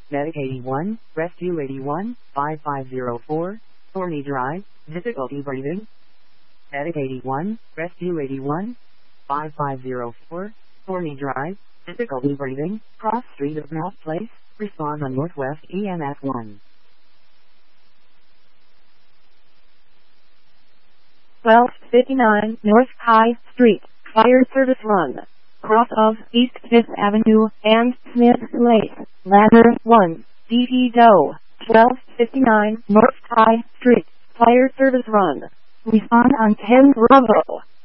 Medic 81, Rescue 81, 5504, Thorny Drive, difficulty breathing. Medic 81, Rescue 81, 5504, Thorny Drive, difficulty breathing, cross street of Mount Place, respond on Northwest EMS 1. 1259 North High Street, Fire Service Run, cross of East 5th Avenue and Smith Lake, Ladder 1, DP Doe, 1259 North High Street, Fire Service Run, respond on 10 Bravo.